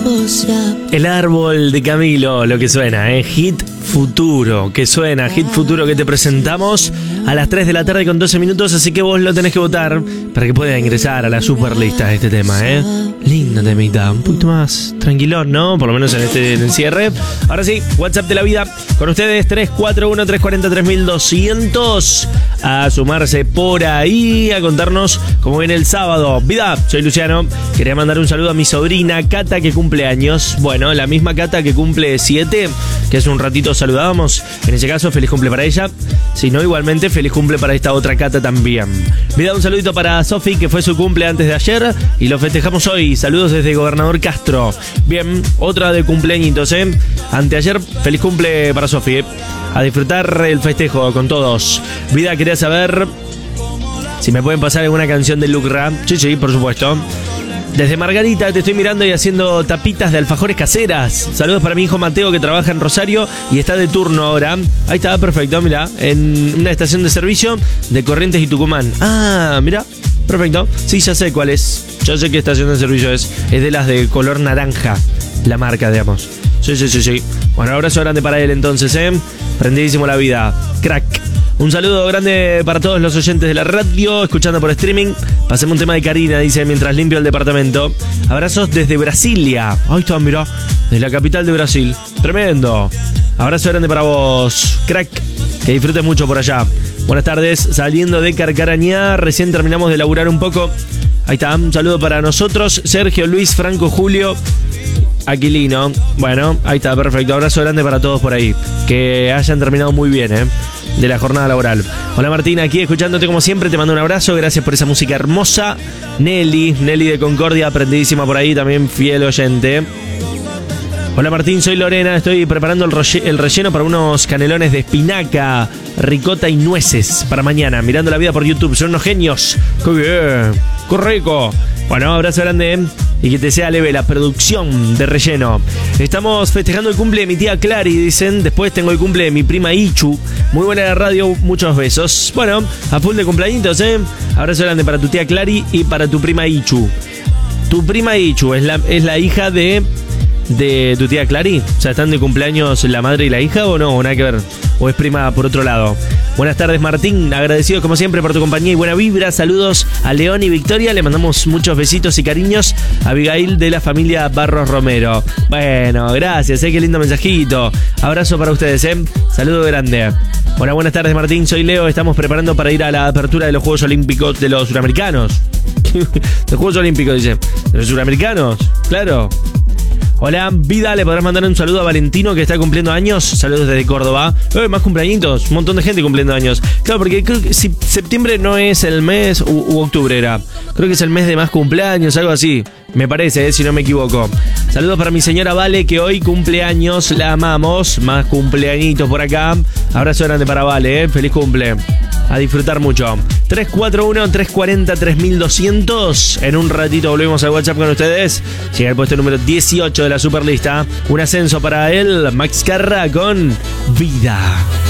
El árbol de Camilo, lo que suena, Hit Futuro, que suena, Hit Futuro que te presentamos a las 3 de la tarde con 12 minutos, así que vos lo tenés que votar para que pueda ingresar a la superlista de este tema, Lindo temita, un poquito más tranquilón, ¿no? Por lo menos en este encierre. Ahora sí, WhatsApp de la vida, con ustedes 341-340-3200, a sumarse por ahí, a contarnos cómo viene el sábado. Vida, soy Luciano, quería mandar un saludo a mi sobrina Cata que cumple años. Bueno, la misma Cata que cumple 7, que hace un ratito saludábamos. En ese caso, feliz cumple para ella. Si no, igualmente, feliz cumple para esta otra Cata también. Vida, un saludito para Sofi, que fue su cumple antes de ayer y lo festejamos hoy. Saludos desde Gobernador Castro. Bien, otra de cumpleañitos, Anteayer, feliz cumple para Sofi, A disfrutar el festejo con todos. Vida, quería saber si me pueden pasar alguna canción de Lucra. Sí, por supuesto. Desde Margarita te estoy mirando y haciendo tapitas de alfajores caseras. Saludos para mi hijo Mateo, que trabaja en Rosario y está de turno ahora. Ahí está, perfecto, mirá. En una estación de servicio de Corrientes y Tucumán. Ah, mirá, perfecto. Sí, ya sé cuál es. Yo sé qué estación de servicio es. Es de las de color naranja, la marca, digamos. Sí. Bueno, abrazo grande para él entonces, Prendidísimo la vida. Crack. Un saludo grande para todos los oyentes de la radio, escuchando por streaming. Pasemos un tema de Karina, dice, mientras limpio el departamento. Abrazos desde Brasilia. Ahí está, mirá, desde la capital de Brasil. Tremendo. Abrazo grande para vos, crack. Que disfrutes mucho por allá. Buenas tardes, saliendo de Carcarañá. Recién terminamos de laburar un poco. Ahí está, un saludo para nosotros. Sergio, Luis, Franco, Julio, Aquilino. Bueno, ahí está, perfecto. Abrazo grande para todos por ahí. Que hayan terminado muy bien, de la jornada laboral. Hola Martín, aquí escuchándote como siempre, te mando un abrazo, gracias por esa música hermosa. Nelly de Concordia, aprendidísima por ahí, también fiel oyente. Hola Martín, soy Lorena, estoy preparando el relleno para unos canelones de espinaca, ricota y nueces para mañana, mirando la vida por YouTube, son unos genios. ¡Qué bien! ¡Qué rico! Bueno, abrazo grande, y que te sea leve la producción de relleno. Estamos festejando el cumple de mi tía Clary, dicen. Después tengo el cumple de mi prima Ichu. Muy buena la radio, muchos besos. Bueno, a full de cumpleañitos, Abrazo grande para tu tía Clary y para tu prima Ichu. Tu prima Ichu es la hija de tu tía Clary. O sea, ¿están de cumpleaños la madre y la hija o no? ¿O nada que ver? ¿O es prima por otro lado? Buenas tardes Martín, agradecido como siempre por tu compañía y buena vibra. Saludos a León y Victoria, le mandamos muchos besitos y cariños a Abigail de la familia Barros Romero. Bueno, gracias, qué lindo mensajito. Abrazo para ustedes, saludo grande. Hola, buenas tardes Martín, soy Leo, estamos preparando para ir a la apertura de los Juegos Olímpicos de los Suramericanos. Los Juegos Olímpicos, dice. ¿De los Suramericanos? Claro. Hola, Vida, le podrás mandar un saludo a Valentino que está cumpliendo años. Saludos desde Córdoba. Más cumpleañitos, un montón de gente cumpliendo años. Claro, porque creo que si septiembre no es el mes, u octubre era. Creo que es el mes de más cumpleaños, algo así. Me parece, si no me equivoco. Saludos para mi señora Vale, que hoy cumpleaños, la amamos. Más cumpleañitos por acá. Abrazo grande para Vale, feliz cumple. A disfrutar mucho. 341-340-3200. En un ratito volvemos al WhatsApp con ustedes. Llega el puesto número 18 de la Superlista. Un ascenso para él, Max Carra con Vida.